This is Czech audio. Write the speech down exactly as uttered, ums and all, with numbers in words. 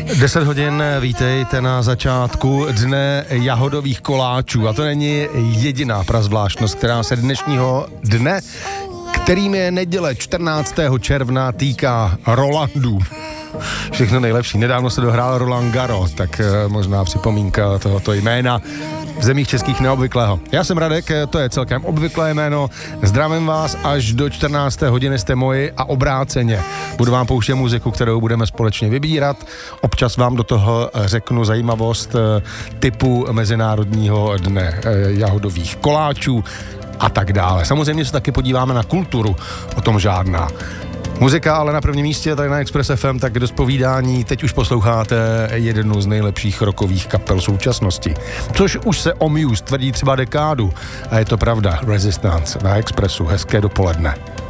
deset hodin, vítejte na začátku dne jahodových koláčů. A to není jediná prazvláštnost, která se dnešního dne, kterým je neděle čtrnáctého června, týká Rolandů. Všechno nejlepší. Nedávno se dohrál Roland Garros, tak možná připomínka tohoto jména v zemích českých neobvyklého. Já jsem Radek, to je celkem obvyklé jméno. Zdravím vás, až do čtrnácté hodiny jste moji a obráceně. Budu vám pouštět muziku, kterou budeme společně vybírat. Občas vám do toho řeknu zajímavost typu Mezinárodního dne jahodových koláčů a tak dále. Samozřejmě se taky podíváme na kulturu, o tom žádná. Muzika ale na prvním místě tady na Express F M, tak do zpovídání teď už posloucháte jednu z nejlepších rockových kapel současnosti. Což už se o Muse tvrdí třeba dekádu. A je to pravda. Resistance na Expressu. Hezké dopoledne.